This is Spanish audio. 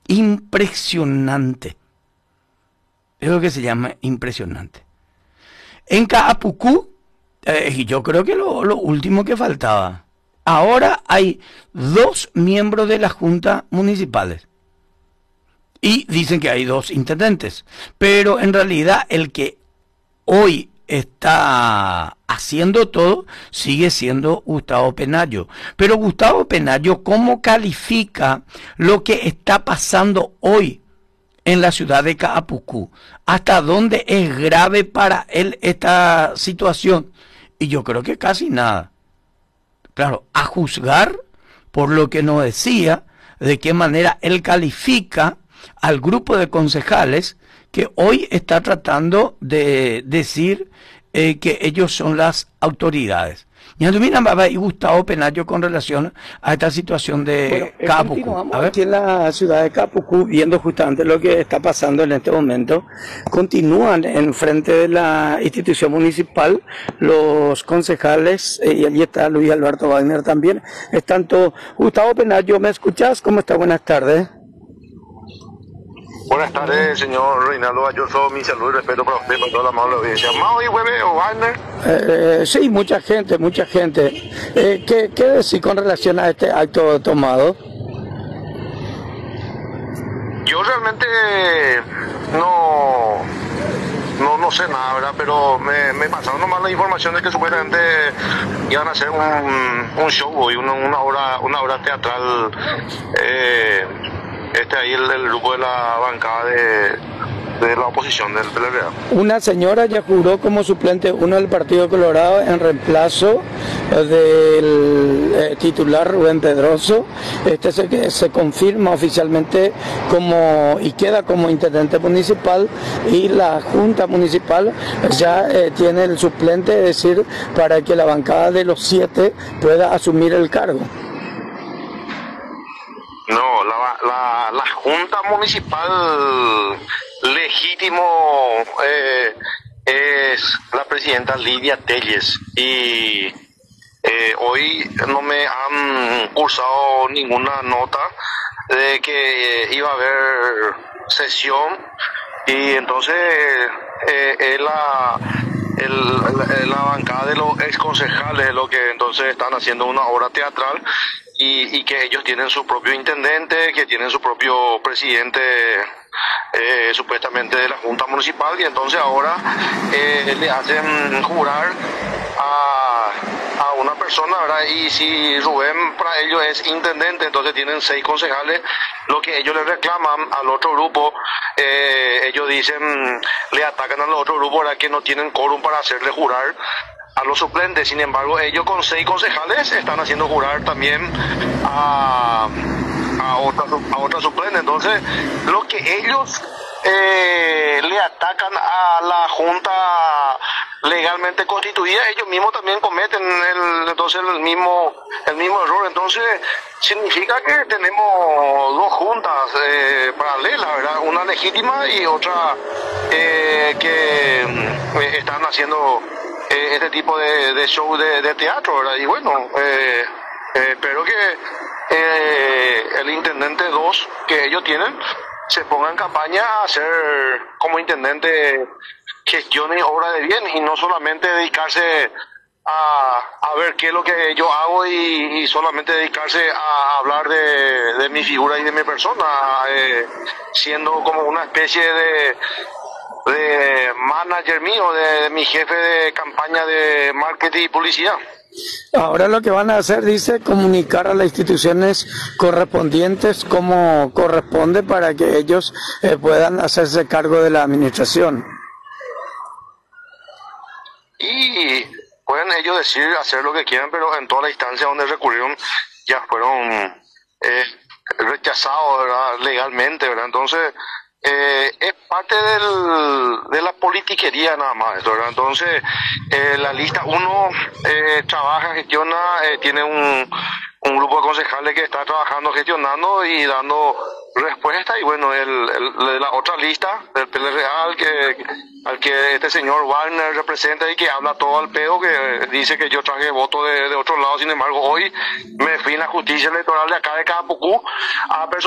impresionante. Es lo que se llama impresionante. En Kaapuku, yo creo que lo último que faltaba. Ahora hay 2 miembros de la Junta municipales. Y dicen que hay 2 intendentes. Pero en realidad el que hoy está haciendo todo sigue siendo Gustavo Penayo. Pero Gustavo Penayo, ¿cómo califica lo que está pasando hoy en la ciudad de Kaapuku? ¿Hasta dónde es grave para él esta situación? Y yo creo que casi nada. Claro, a juzgar por lo que nos decía, de qué manera él califica al grupo de concejales que hoy está tratando de decir que ellos son las autoridades. Y Gustavo Penayo con relación a esta situación de Kaapuku. Aquí en la ciudad de Kaapuku, viendo justamente lo que está pasando en este momento, continúan en frente de la institución municipal los concejales, y allí está Luis Alberto Wagner también. Es tanto Gustavo Penayo, ¿me escuchas? ¿Cómo está? Buenas tardes. Buenas tardes, señor Reinaldo Galloso. Mi saludo y respeto para usted, para toda la amable audiencia. ¿Mao y Hueve o Wagner? Sí, mucha gente, mucha gente. ¿Qué decir con relación a este acto tomado? Yo realmente no sé nada, ¿verdad? Pero me pasaron nomás la información de que supuestamente iban a hacer un show hoy, una obra teatral. Ahí el grupo de la bancada de la oposición del PLRA. Una señora ya juró como suplente uno del Partido Colorado en reemplazo del titular Rubén Pedroso. Se confirma oficialmente y queda como intendente municipal, y la Junta Municipal ya tiene el suplente, es decir, para que la bancada de los 7 pueda asumir el cargo. No, la Junta Municipal legítimo es la presidenta Lidia Telles, y hoy no me han cursado ninguna nota de que iba a haber sesión, y entonces la bancada de los exconcejales lo que entonces están haciendo una obra teatral, y que ellos tienen su propio intendente, que tienen su propio presidente supuestamente de la Junta Municipal, y entonces ahora le hacen jurar a una persona, ¿verdad? Y si Rubén para ellos es intendente, entonces tienen 6 concejales. Lo que ellos le reclaman al otro grupo, ellos dicen, le atacan al otro grupo, ¿verdad? Que no tienen quórum para hacerle jurar a los suplentes. Sin embargo, ellos con 6 concejales están haciendo jurar también a otra suplente. Entonces, lo que ellos le atacan a la Junta legalmente constituida, ellos mismos también cometen el mismo error. Entonces, significa que tenemos 2 juntas paralelas, ¿verdad? Una legítima y otra que están haciendo este tipo de show de teatro, ¿verdad? Y bueno, espero que el intendente 2 que ellos tienen se ponga en campaña a hacer como intendente gestiones y obras de bien, y no solamente dedicarse a ver qué es lo que yo hago y solamente dedicarse a hablar de mi figura y de mi persona, siendo como una especie de manager mío, de mi jefe de campaña de marketing y publicidad. Ahora lo que van a hacer, dice, comunicar a las instituciones correspondientes como corresponde para que ellos puedan hacerse cargo de la administración. Y pueden ellos hacer lo que quieran, pero en todas las instancias donde recurrieron ya fueron rechazados, ¿verdad? Legalmente, ¿verdad? Entonces, es parte de la politiquería nada más, ¿verdad? Entonces, la lista 1 trabaja, gestiona, tiene un grupo de concejales que está trabajando, gestionando y dando respuesta, y bueno, de la otra lista, del PLRA, al que este señor Wagner representa y que habla todo al pedo, que dice que yo traje votos de otro lado. Sin embargo, hoy me fui en la justicia electoral de acá de Kaapuku a